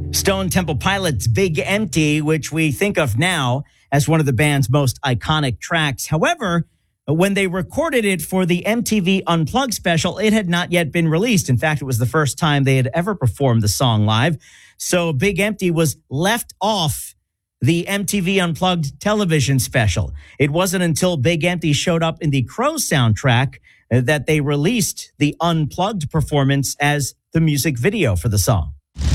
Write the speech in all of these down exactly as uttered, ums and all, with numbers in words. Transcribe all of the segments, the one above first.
Stone Temple Pilots' Big Empty, which we think of now as one of the band's most iconic tracks. However, when they recorded it for the M T V Unplugged special, it had not yet been released. In fact, it was the first time they had ever performed the song live. So Big Empty was left off the M T V Unplugged television special. It wasn't until Big Empty showed up in the Crow soundtrack that they released the Unplugged performance as the music video for the song.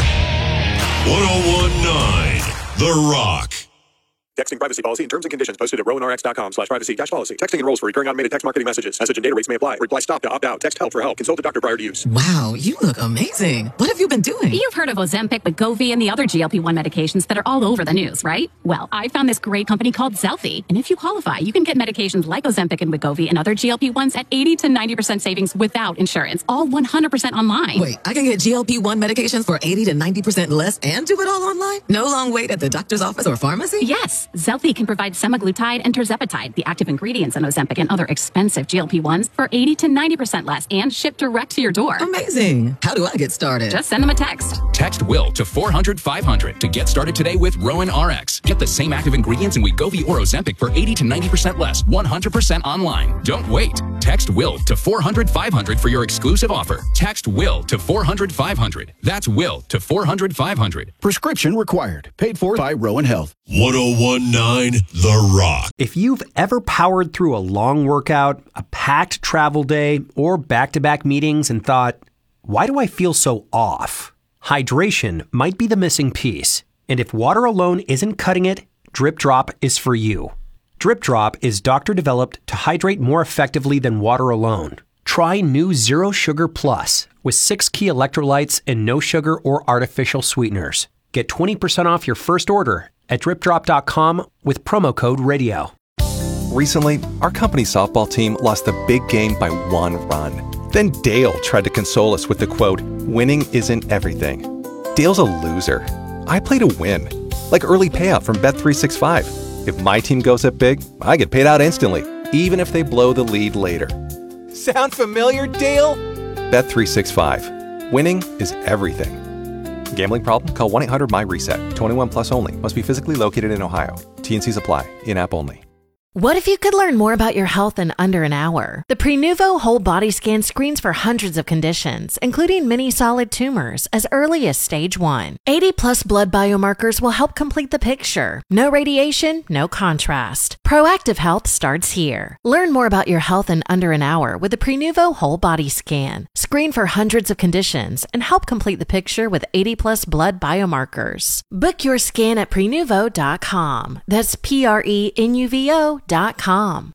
ten nineteen The Rock. Texting privacy policy and terms and conditions posted at rowan r x dot com slash privacy dash policy. Texting enrolls for recurring automated text marketing messages. Message and data rates may apply. Reply stop to opt out. Text help for help. Consult a doctor prior to use. Wow, you look amazing. What have you been doing? You've heard of Ozempic, Wegovy, and the other G L P one medications that are all over the news, right? Well, I found this great company called Zelfie. And if you qualify, you can get medications like Ozempic and Wegovy and other G L P ones at eighty to ninety percent savings without insurance. All one hundred percent online. Wait, I can get G L P one medications for eighty to ninety percent less and do it all online? No long wait at the doctor's office or pharmacy? Yes, Zelfie can provide semaglutide and tirzepatide, the active ingredients in Ozempic and other expensive G L P ones, for eighty to ninety percent less and shipped direct to your door. Amazing. How do I get started? Just send them a text. Text WILL to four hundred five hundred to get started today with Rowan R X. Get the same active ingredients in Wegovy or Ozempic for eighty to ninety percent less, one hundred percent online. Don't wait. Text WILL to four hundred five hundred for your exclusive offer. Text WILL to four hundred five hundred. That's WILL to four hundred five hundred. Prescription required. Paid for by Rowan Health. ten nineteen The Rock. If you've ever powered through a long workout, a packed travel day, or back-to-back meetings and thought, why do I feel so off? Hydration might be the missing piece. And if water alone isn't cutting it, Drip Drop is for you. Drip Drop is doctor-developed to hydrate more effectively than water alone. Try new Zero Sugar Plus with six key electrolytes and no sugar or artificial sweeteners. Get twenty percent off your first order at drip drop dot com with promo code radio. Recently, our company's softball team lost the big game by one run. Then Dale tried to console us with the quote, "Winning isn't everything." Dale's a loser. I play to win, like early payout from Bet three sixty-five. If my team goes up big, I get paid out instantly, even if they blow the lead later. Sound familiar, Dale? Bet three sixty-five. Winning is everything. Gambling problem? Call one eight hundred my reset. twenty-one plus only. Must be physically located in Ohio. T and Cs apply. In-app only. What if you could learn more about your health in under an hour? The Prenuvo Whole Body Scan screens for hundreds of conditions, including many solid tumors, as early as stage one. eighty plus blood biomarkers will help complete the picture. No radiation, no contrast. Proactive health starts here. Learn more about your health in under an hour with the Prenuvo Whole Body Scan. Screen for hundreds of conditions and help complete the picture with eighty plus blood biomarkers. Book your scan at prenuvo dot com. That's P R E N U V O dot com.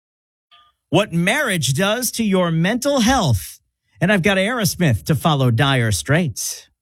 What marriage does to your mental health. And I've got Aerosmith to follow Dire Straits.